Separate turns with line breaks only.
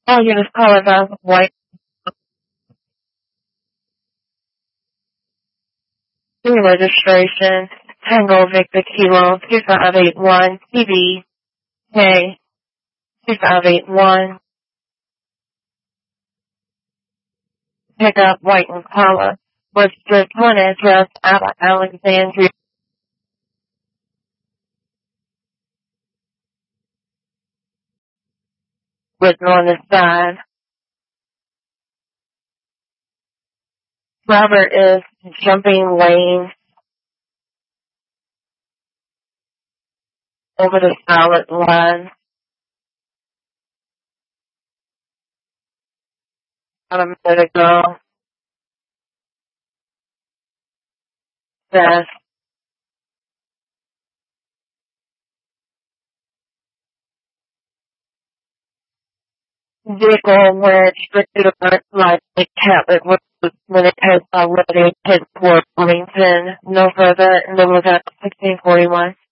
All units call about White registration. Tango Victor Kilo 2581 TB K 2581. Pick up White and Collar. Was this one address out of Alexandria written on the side? Robert is jumping lane over the solid line. About a minute ago. Yes. Vehicle went straight to the light Catholic when it has already hit Port Wellington. No further, and then was at 1641.